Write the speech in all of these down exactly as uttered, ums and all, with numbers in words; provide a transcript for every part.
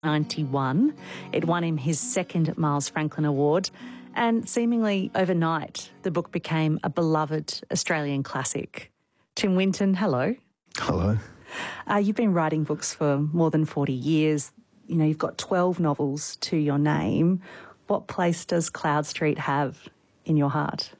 ninety-one. It won him his second Miles Franklin Award, and seemingly overnight, the book became a beloved Australian classic. Tim Winton, hello. Hello. Uh, you've been writing books for more than forty years. You know, you've got twelve novels to your name. What place does Cloud Street have in your heart?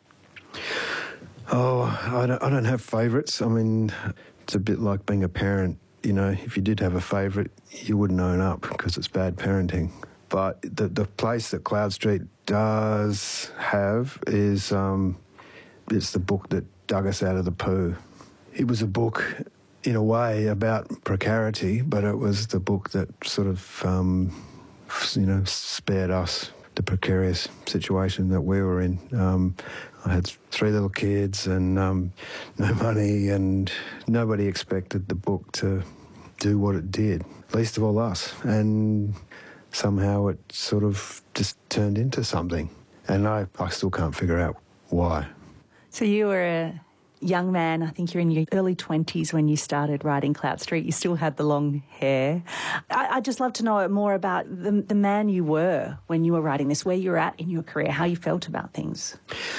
Oh, I don't, I don't have favourites. I mean, it's a bit like being a parent. You know, if you did have a favourite, you wouldn't own up because it's bad parenting. But the the place that Cloud Street does have is um, it's the book that dug us out of the poo. It was a book, in a way, about precarity, but it was the book that sort of, um, you know, spared us the precarious situation that we were in. Um, I had three little kids and um, no money, and nobody expected the book to do what it did, least of all us. And somehow it sort of just turned into something. And I, I still can't figure out why. So you were a young man, I think you're in your early twenties when you started writing Cloud Street. You still had the long hair. I, I'd just love to know more about the, the man you were when you were writing this, where you were at in your career, how you felt about things.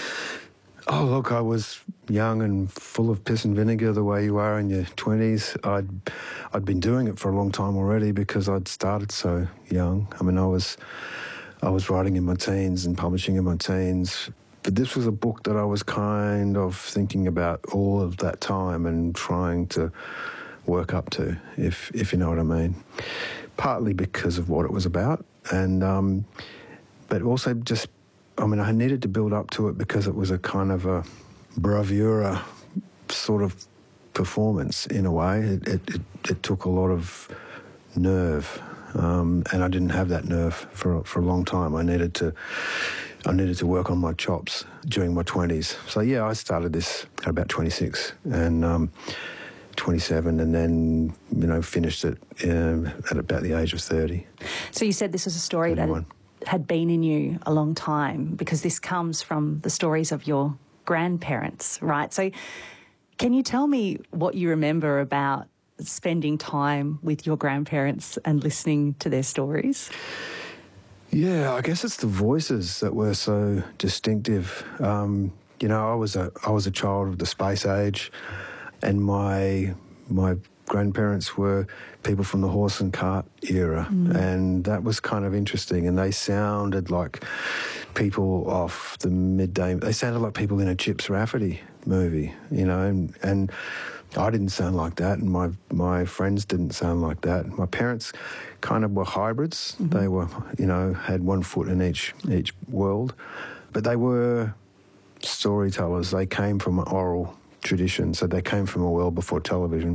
Oh, look, I was young and full of piss and vinegar the way you are in your twenties. I'd, I'd been doing it for a long time already because I'd started so young. I mean, I was, I was writing in my teens and publishing in my teens. But this was a book that I was kind of thinking about all of that time and trying to work up to, if if you know what I mean. Partly because of what it was about, and um, but also just, I mean, I needed to build up to it because it was a kind of a bravura sort of performance in a way. It it, it, it took a lot of nerve, um, and I didn't have that nerve for for a long time. I needed to. I needed to work on my chops during my twenties. So, yeah, I started this at about twenty-six and um, twenty-seven, and then, you know, finished it um, at about the age of thirty. So you said this was a story thirty-one. That had been in you a long time, because this comes from the stories of your grandparents, right? So can you tell me what you remember about spending time with your grandparents and listening to their stories? Yeah, I guess it's the voices that were so distinctive. Um, you know, I was a I was a child of the space age, and my my grandparents were people from the horse and cart era, mm. and that was kind of interesting. And they sounded like people off the midday. They sounded like people in a Chips Rafferty movie, you know, and and I didn't sound like that, and my my friends didn't sound like that. My parents kind of were hybrids. Mm-hmm. They were, you know, had one foot in each each world, but they were storytellers. They came from an oral tradition, so they came from a world before television.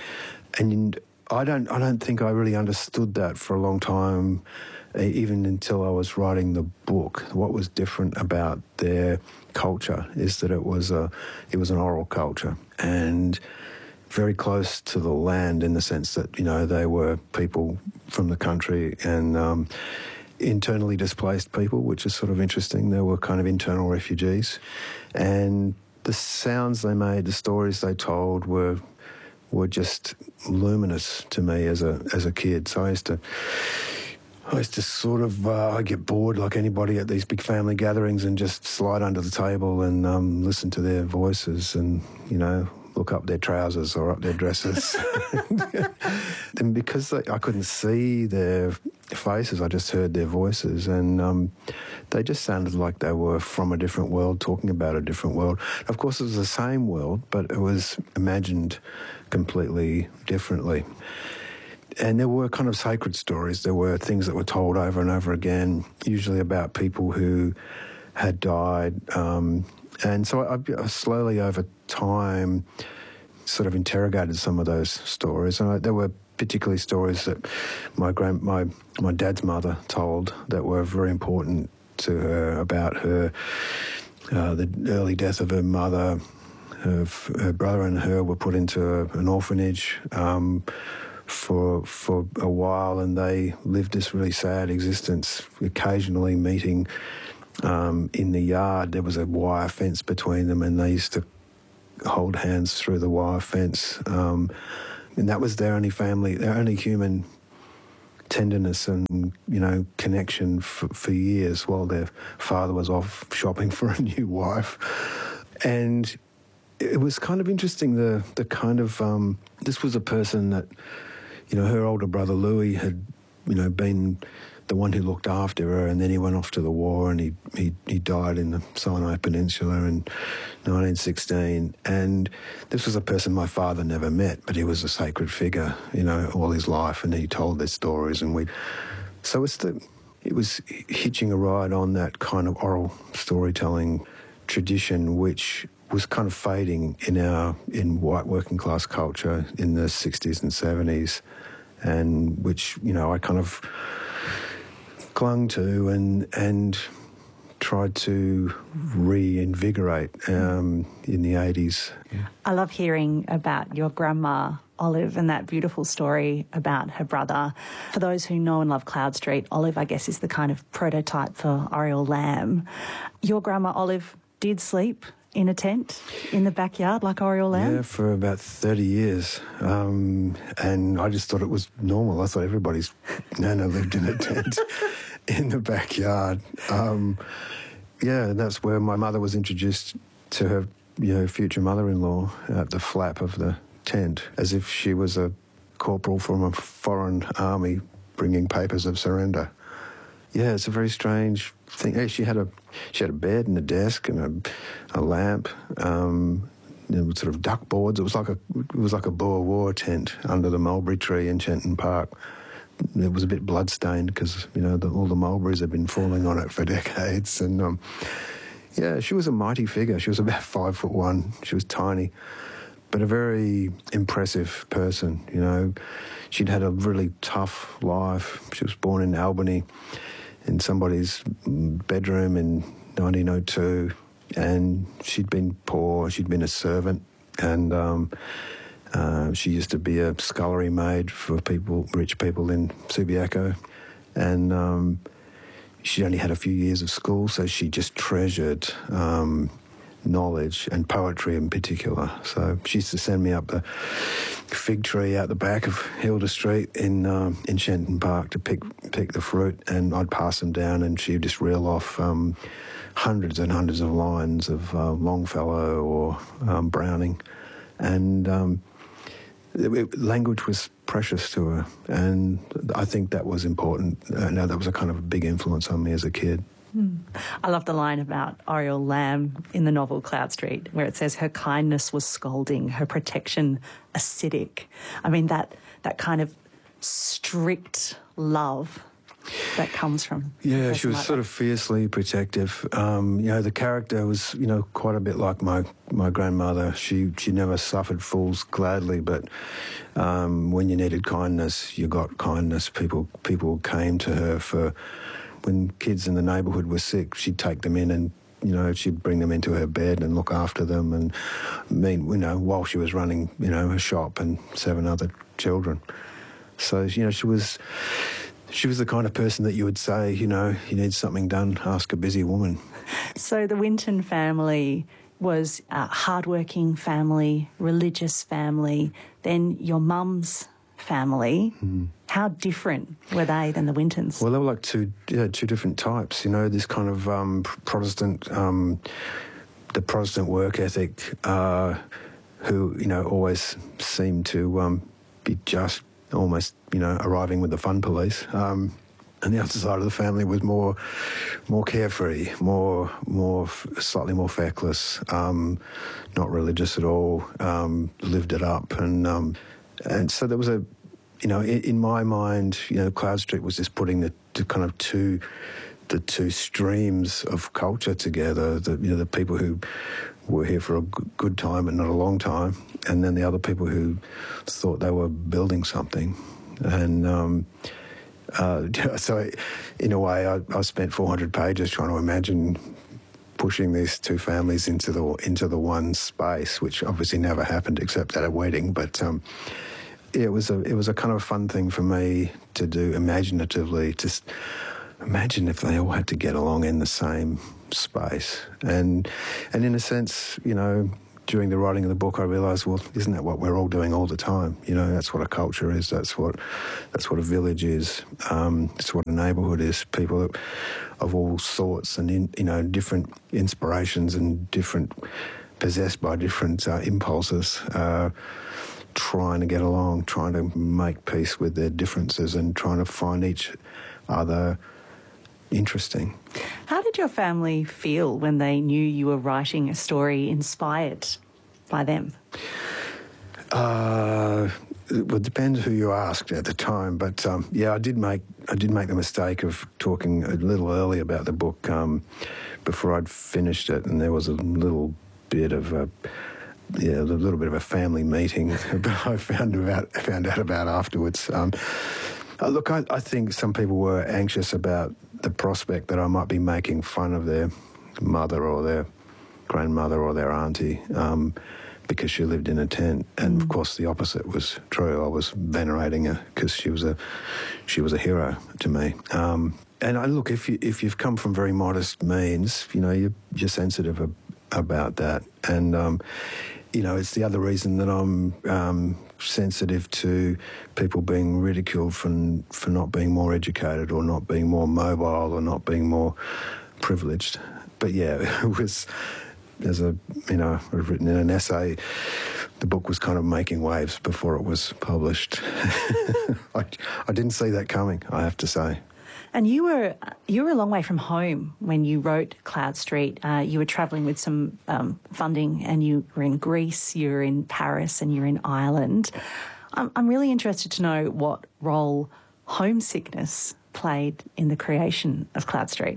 And I don't I don't think I really understood that for a long time, even until I was writing the book. What was different about their culture is that it was a it was an oral culture, and very close to the land in the sense that, you know, they were people from the country and um, internally displaced people, which is sort of interesting. They were kind of internal refugees, and the sounds they made, the stories they told were were just luminous to me as a as a kid. So I used to. I used to sort of, uh, I get bored like anybody at these big family gatherings and just slide under the table and um, listen to their voices and, you know, look up their trousers or up their dresses. And because they, I couldn't see their faces, I just heard their voices, and um, they just sounded like they were from a different world, talking about a different world. Of course, it was the same world, but it was imagined completely differently. And there were kind of sacred stories. There were things that were told over and over again, usually about people who had died. Um, and so I, I slowly over time sort of interrogated some of those stories. And I, there were particularly stories that my grand, my my dad's mother told that were very important to her, about her, uh, the early death of her mother. Her, her brother and her were put into a, an orphanage Um, for for a while, and they lived this really sad existence, occasionally meeting um, in the yard. There was a wire fence between them, and they used to hold hands through the wire fence. Um, and that was their only family, their only human tenderness and, you know, connection for, for years while their father was off shopping for a new wife. And it was kind of interesting, the, the kind of, um, this was a person that, you know, her older brother Louis had, you know, been the one who looked after her, and then he went off to the war and he, he, he died in the Sinai Peninsula in nineteen sixteen. And this was a person my father never met, but he was a sacred figure, you know, all his life, and he told their stories. And we, so it's the, it was hitching a ride on that kind of oral storytelling tradition, which was kind of fading in our, in white working class culture in the sixties and seventies, and which, you know, I kind of clung to and and tried to reinvigorate um, in the eighties. Yeah. I love hearing about your grandma, Olive, and that beautiful story about her brother. For those who know and love Cloud Street, Olive, I guess, is the kind of prototype for Oriole Lamb. Your grandma, Olive, did sleep in a tent in the backyard like Oriole Lamb? Yeah, for about thirty years. Um, and I just thought it was normal. I thought everybody's nana lived in a tent in the backyard. Um, yeah, and that's where my mother was introduced to her, you know, future mother-in-law at the flap of the tent, as if she was a corporal from a foreign army bringing papers of surrender. Yeah, it's a very strange thing. Hey, she had a she had a bed and a desk and a, a lamp. Um, there were sort of duck boards. It was like a it was like a Boer War tent under the mulberry tree in Chenton Park. It was a bit bloodstained because, you know, the, all the mulberries had been falling on it for decades. And um, yeah, she was a mighty figure. She was about five foot one. She was tiny, but a very impressive person. You know, she'd had a really tough life. She was born in Albany, in somebody's bedroom in nineteen oh two, and she'd been poor, she'd been a servant, and um, uh, she used to be a scullery maid for people, rich people in Subiaco, and um, she only had a few years of school, so she just treasured um, knowledge and poetry in particular. So she used to send me up the fig tree out the back of Hilda Street in um, in Chenton Park to pick pick the fruit, and I'd pass them down, and she'd just reel off um, hundreds and hundreds of lines of uh, Longfellow or um, Browning, and um, it, it, language was precious to her, and I think that was important. Uh, now that was a kind of a big influence on me as a kid. Mm. I love the line about Oriole Lamb in the novel Cloud Street, where it says her kindness was scalding, her protection acidic. I mean, that that kind of strict love that comes from... Yeah, she was like sort that. of fiercely protective. Um, you know, the character was, you know, quite a bit like my, my grandmother. She she never suffered fools gladly, but um, when you needed kindness, you got kindness. People People came to her for... When kids in the neighbourhood were sick, she'd take them in and, you know, she'd bring them into her bed and look after them, and mean, you know, while she was running, you know, her shop and seven other children. So, you know, she was she was the kind of person that you would say, you know, you need something done, ask a busy woman. So the Winton family was a hardworking family, religious family. Then your mum's family. Mm. How different were they than the Wintons? Well, they were like two, yeah, two different types. You know, this kind of um, Protestant, um, the Protestant work ethic, uh, who you know always seemed to um, be just almost you know arriving with the fun police. Um, and the other side of the family was more, more carefree, more, more slightly more feckless, um, not religious at all, um, lived it up, and um, and so there was a. You know, in, in my mind, you know, Cloud Street was just putting the, the kind of two, the two streams of culture together. The you know the people who were here for a good time and not a long time, and then the other people who thought they were building something. And um, uh, so, in a way, I, I spent four hundred pages trying to imagine pushing these two families into the into the one space, which obviously never happened except at a wedding, but. Um, It was a it was a kind of fun thing for me to do imaginatively. Just imagine if they all had to get along in the same space, and and in a sense, you know, during the writing of the book, I realised, well, isn't that what we're all doing all the time? You know, that's what a culture is. That's what that's what a village is. Um, it's what a neighbourhood is. People of all sorts and in, you know, different inspirations and different, possessed by different uh, impulses, uh, trying to get along, trying to make peace with their differences, and trying to find each other interesting. How did your family feel when they knew you were writing a story inspired by them? Uh, well, it depends who you asked at the time, but um, yeah, I did make I did make the mistake of talking a little early about the book um, before I'd finished it, and there was a little bit of a yeah, a little bit of a family meeting that I found about found out about afterwards. Um, uh, look, I, I think some people were anxious about the prospect that I might be making fun of their mother or their grandmother or their auntie um, because she lived in a tent. And, mm. of course, the opposite was true. I was venerating her because she was a she was a hero to me. Um, and, I, look, if, you, if you've come from very modest means, you know, you're, you're sensitive ab- about that. And, um, you know, it's the other reason that I'm um, sensitive to people being ridiculed for for not being more educated or not being more mobile or not being more privileged. But yeah, it was, as a, you know, I've written in an essay, the book was kind of making waves before it was published. I, I didn't see that coming, I have to say. And you were you were a long way from home when you wrote Cloud Street. Uh, you were travelling with some um, funding, and you were in Greece, you were in Paris, and you were in Ireland. I'm, I'm really interested to know what role homesickness played in the creation of Cloud Street.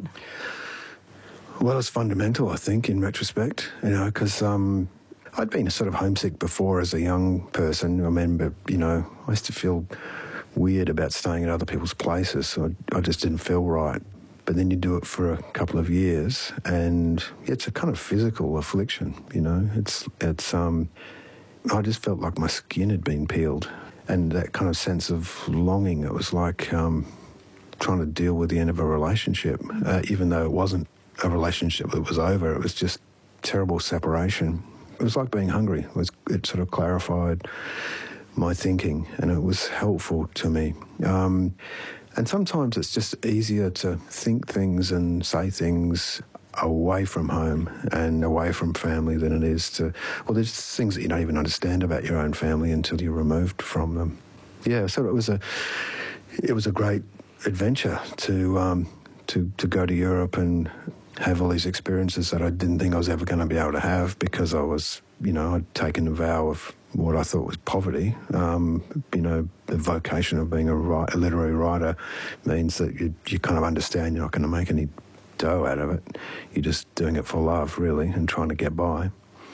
Well, it's fundamental, I think, in retrospect, you know, because um, I'd been sort of homesick before as a young person. I remember, you know, I used to feel weird about staying at other people's places. So I, I just didn't feel right. But then you do it for a couple of years, and it's a kind of physical affliction, you know. It's, it's, um, I just felt like my skin had been peeled, and that kind of sense of longing, it was like um, trying to deal with the end of a relationship, uh, even though it wasn't a relationship that was over, it was just terrible separation. It was like being hungry. It, was, it sort of clarified my thinking, and it was helpful to me. Um, and sometimes it's just easier to think things and say things away from home and away from family than it is to, well, there's things that you don't even understand about your own family until you're removed from them. Yeah, so it was a, it was a great adventure to um, to to go to Europe and have all these experiences that I didn't think I was ever going to be able to have because I was, you know, I'd taken a vow of what I thought was poverty. Um, you know, the vocation of being a, write, a literary writer means that you, you kind of understand you're not going to make any dough out of it. You're just doing it for love, really, and trying to get by.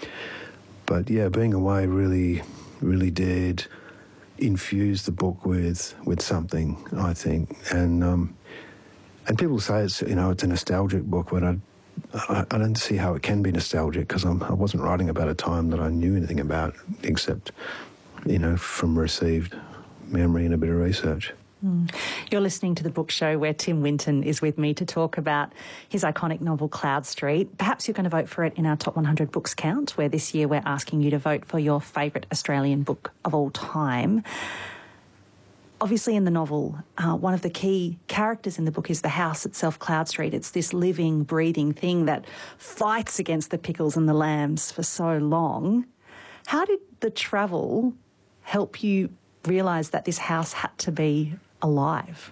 But, yeah, being away really, really did infuse the book with with something, I think. And um, and people say it's, you know, it's a nostalgic book, but I I, I don't see how it can be nostalgic because I wasn't writing about a time that I knew anything about except, you know, from received memory and a bit of research. Mm. You're listening to The Book Show, where Tim Winton is with me to talk about his iconic novel Cloud Street. Perhaps you're going to vote for it in our Top one hundred Books count, where this year we're asking you to vote for your favourite Australian book of all time. Obviously, in the novel, uh, one of the key characters in the book is the house itself, Cloud Street. It's this living, breathing thing that fights against the pickles and the lambs for so long. How did the travel help you realise that this house had to be alive?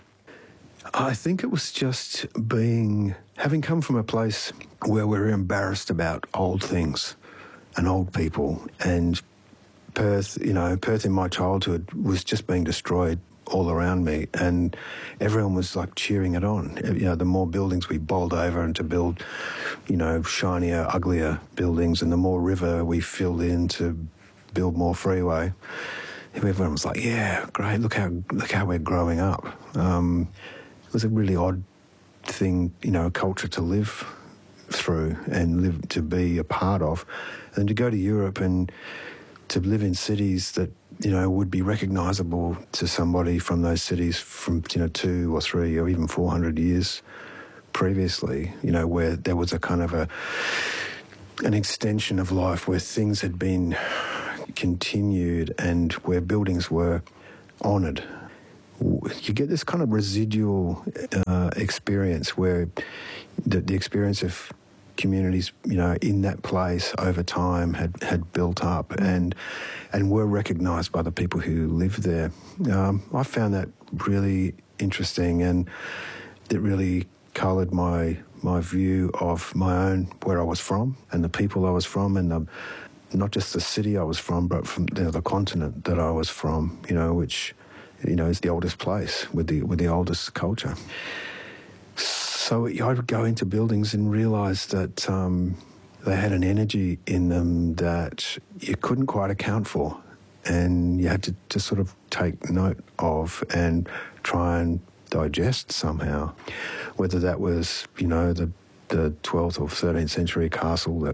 I think it was just being, having come from a place where we're embarrassed about old things and old people, and Perth, you know, Perth in my childhood was just being destroyed all around me, and everyone was like cheering it on. You know, the more buildings we bowled over and to build, you know, shinier, uglier buildings, and the more river we filled in to build more freeway, everyone was like, yeah, great, look how look how we're growing up. Um, it was a really odd thing, you know, a culture to live through and live to be a part of, and to go to Europe and to live in cities that, you know, would be recognisable to somebody from those cities from, you know, two or three or even four hundred years previously, you know, where there was a kind of a an extension of life where things had been continued and where buildings were honoured. You get this kind of residual uh, experience where the, the experience of communities, you know, in that place over time had, had built up and and were recognised by the people who lived there. Um, I found that really interesting, and it really coloured my my view of my own, where I was from and the people I was from, and the, not just the city I was from, but from you know, the continent that I was from, you know, which, you know, is the oldest place with the with the oldest culture. So I would go into buildings and realise that um, they had an energy in them that you couldn't quite account for, and you had to, to sort of take note of and try and digest somehow. Whether that was, you know, the the twelfth or thirteenth century castle that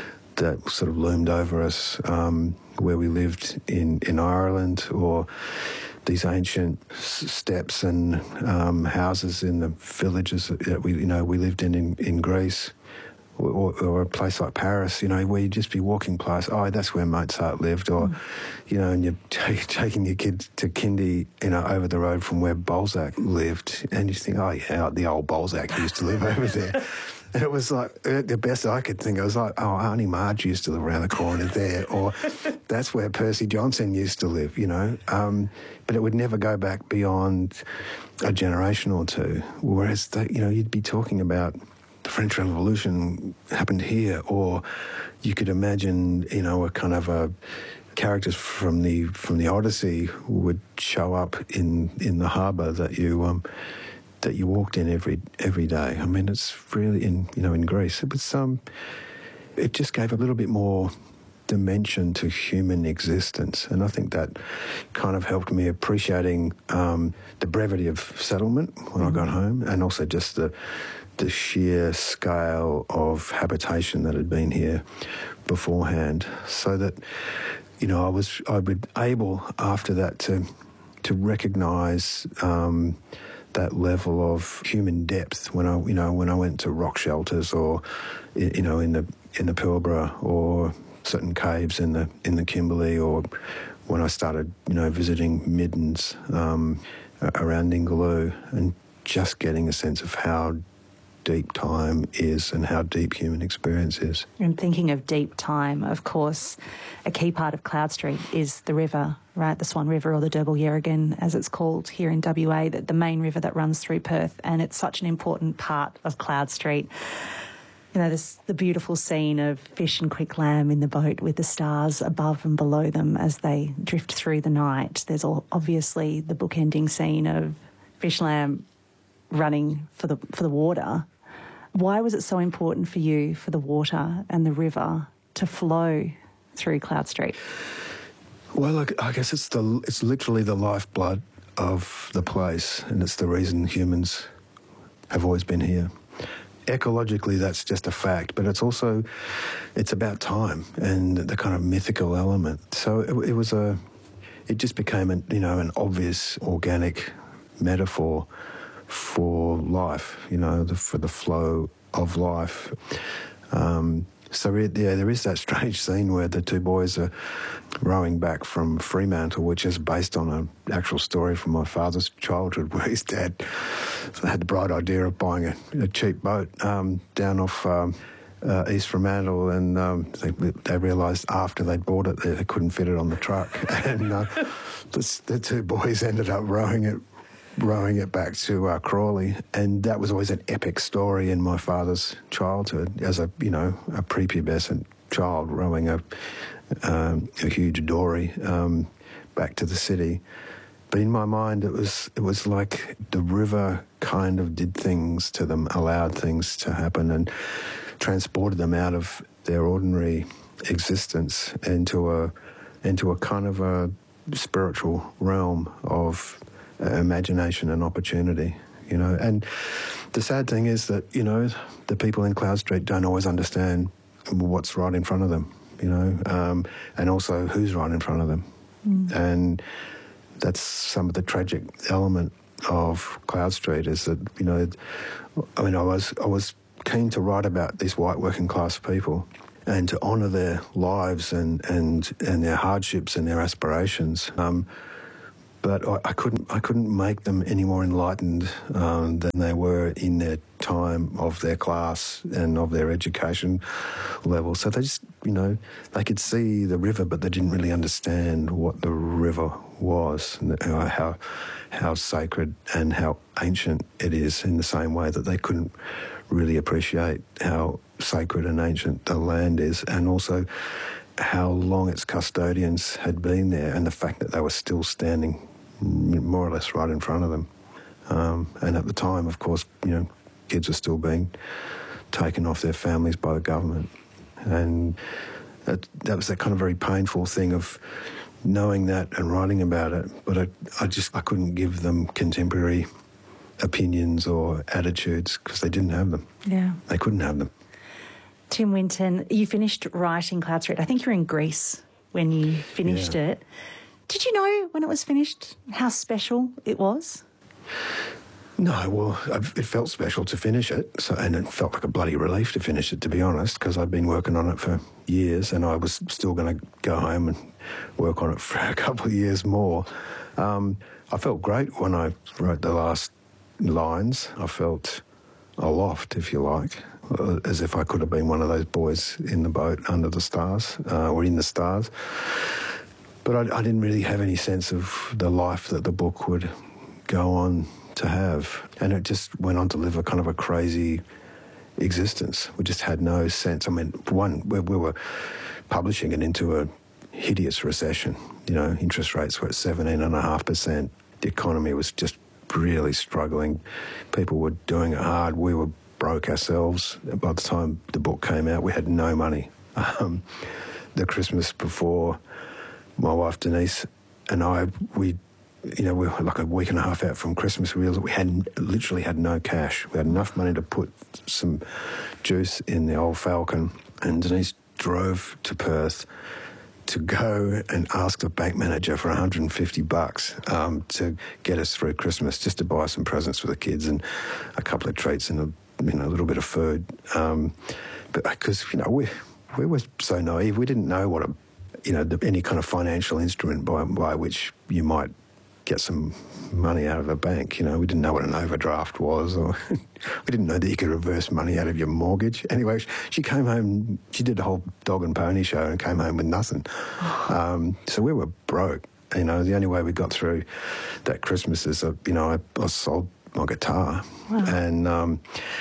that sort of loomed over us um, where we lived in, in Ireland, or these ancient s- steps and um, houses in the villages that we, you know, we lived in in, in Greece, or, or a place like Paris, you know, where you'd just be walking past, oh, that's where Mozart lived, or, mm. you know, and you're t- taking your kids to kindy, you know, over the road from where Balzac lived, and you think, oh, yeah, the old Balzac used to live over there. And it was like, the best I could think, I was like, oh, Auntie Marge used to live around the corner there, or that's where Percy Johnson used to live, you know. Um, but it would never go back beyond a generation or two, whereas, the, you know, you'd be talking about the French Revolution happened here, or you could imagine, you know, a kind of a characters from the from the Odyssey would show up in, in the harbour that you... Um, that you walked in every every day. I mean, it's really in you know in Greece. It was um, it just gave a little bit more dimension to human existence, and I think that kind of helped me appreciating um, the brevity of settlement when mm-hmm. I got home, and also just the the sheer scale of habitation that had been here beforehand. So that you know I was I was able after that to to recognise. Um, that level of human depth when I, you know, when I went to rock shelters, or, you know, in the in the Pilbara, or certain caves in the in the Kimberley, or when I started, you know, visiting middens um, around Ningaloo, and just getting a sense of how deep time is and how deep human experience is. And thinking of deep time, of course, a key part of Cloud Street is the river, right? The Swan River, or the Derbarl Yerrigan, as it's called here in W A, the, the main river that runs through Perth, and it's such an important part of Cloud Street. You know, there's the beautiful scene of Fish and Quick Lamb in the boat with the stars above and below them as they drift through the night. There's all, obviously the bookending scene of Fish Lamb running for the for the water. Why was it so important for you for the water and the river to flow through Cloud Street? Well, I guess it's the it's literally the lifeblood of the place, and it's the reason humans have always been here. Ecologically, that's just a fact, but it's also it's about time and the kind of mythical element. So it, it was a it just became a, you know an obvious organic metaphor for life, you know, the, for the flow of life. Um, so, it, yeah, there is that strange scene where the two boys are rowing back from Fremantle, which is based on an actual story from my father's childhood, where his dad had the bright idea of buying a, a cheap boat um, down off um, uh, East Fremantle, and um, they, they realised after they'd bought it, they, they couldn't fit it on the truck. And uh, the, the two boys ended up rowing it rowing it back to uh, Crawley, and that was always an epic story in my father's childhood as a, you know, a prepubescent child rowing a, um, a huge dory um, back to the city. But in my mind, it was it was like the river kind of did things to them, allowed things to happen, and transported them out of their ordinary existence into a into a kind of a spiritual realm of imagination and opportunity, you know. And the sad thing is that, you know, the people in Cloud Street don't always understand what's right in front of them, you know, um, and also who's right in front of them. Mm. And that's some of the tragic element of Cloud Street, is that, you know, I mean, I was I was keen to write about these white working class people, and to honour their lives and, and, and their hardships and their aspirations. Um, but I, I couldn't I couldn't make them any more enlightened um, than they were in their time of their class and of their education level. So they just, you know, they could see the river, but they didn't really understand what the river was and uh, how how sacred and how ancient it is, in the same way that they couldn't really appreciate how sacred and ancient the land is, and also how long its custodians had been there, and the fact that they were still standing more or less right in front of them. Um, and at the time, of course, you know, kids were still being taken off their families by the government. And that, that was that kind of very painful thing of knowing that and writing about it. But I, I just, I couldn't give them contemporary opinions or attitudes because they didn't have them. Yeah. They couldn't have them. Tim Winton, you finished writing Cloud Street. I think you were in Greece when you finished yeah. it. Did you know when it was finished how special it was? No, well, it felt special to finish it, so, and it felt like a bloody relief to finish it, to be honest, because I'd been working on it for years and I was still going to go home and work on it for a couple of years more. Um, I felt great when I wrote the last lines. I felt aloft, if you like, as if I could have been one of those boys in the boat under the stars, uh, or in the stars. But I, I didn't really have any sense of the life that the book would go on to have. And it just went on to live a kind of a crazy existence. We just had no sense. I mean, one, we, we were publishing it into a hideous recession. You know, interest rates were at seventeen point five percent. The economy was just really struggling. People were doing it hard. We were broke ourselves. By the time the book came out, we had no money. Um, the Christmas before, my wife Denise and I, we, you know, we were like a week and a half out from Christmas. We realised we had literally had no cash. We had enough money to put some juice in the old Falcon, and Denise drove to Perth to go and ask the bank manager for one hundred fifty bucks um, to get us through Christmas, just to buy some presents for the kids and a couple of treats and a, you know, a little bit of food. Um, but because, you know, we we were so naive, we didn't know what a, you know, the, any kind of financial instrument by by which you might get some money out of a bank. You know, we didn't know what an overdraft was, or we didn't know that you could reverse money out of your mortgage. Anyway, she came home, she did a whole dog and pony show and came home with nothing. Um, so we were broke. You know, the only way we got through that Christmas is, uh, you know, I, I sold my guitar. Wow. And um,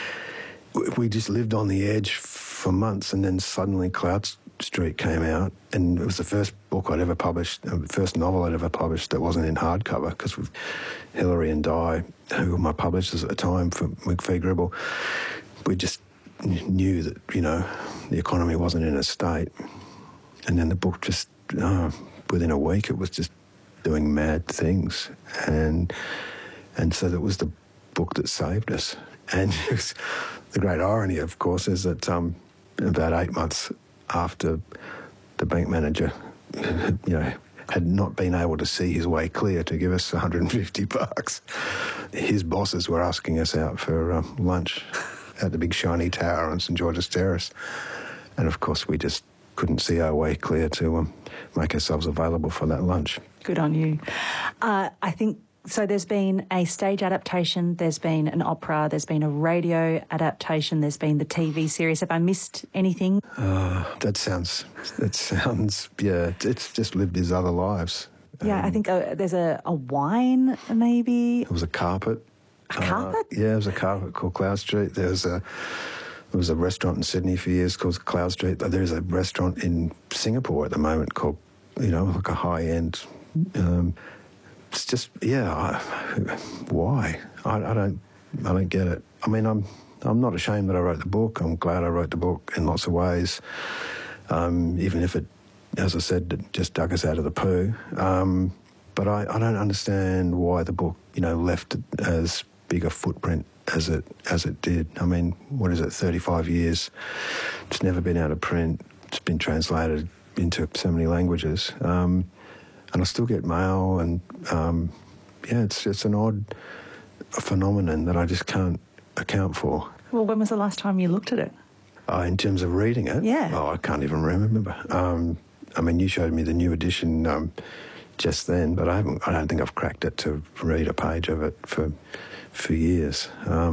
we just lived on the edge for months, and then suddenly Cloud Street came out, and it was the first book I'd ever published, the first novel I'd ever published that wasn't in hardcover, because with Hilary and Di, who were my publishers at the time for McPhee Gribble, we just knew that, you know, the economy wasn't in a state. And then the book just, uh, within a week, it was just doing mad things. And and so that was the book that saved us. And it was, the great irony, of course, is that um, about eight months after the bank manager, you know, had not been able to see his way clear to give us one hundred fifty bucks, his bosses were asking us out for um, lunch at the big shiny tower on St George's Terrace. And of course, we just couldn't see our way clear to um, make ourselves available for that lunch. Good on you. Uh, I think, so there's been a stage adaptation, there's been an opera, there's been a radio adaptation, there's been the T V series. Have I missed anything? Uh, that sounds, that sounds, yeah, it's just lived his other lives. Yeah, um, I think uh, there's a, a wine, maybe. There was a carpet. A carpet? Uh, yeah, there was a carpet called Cloud Street. There was a... There was a restaurant in Sydney for years called Cloud Street. There's a restaurant in Singapore at the moment called, you know, like a high-end... Um, it's just, yeah, I, why? I, I don't I don't get it. I mean, I'm I'm not ashamed that I wrote the book. I'm glad I wrote the book in lots of ways, um, even if it, as I said, it just dug us out of the poo. Um, but I, I don't understand why the book, you know, left as big a footprint as it as it did. I mean, what is it, thirty-five years? It's never been out of print. It's been translated into so many languages. Um, and I still get mail, and um, yeah, it's it's an odd phenomenon that I just can't account for. Well, when was the last time you looked at it? Uh, in terms of reading it? Yeah. Oh, I can't even remember. Um, I mean, you showed me the new edition um, just then, but I haven't. I don't think I've cracked it to read a page of it for for years. Um,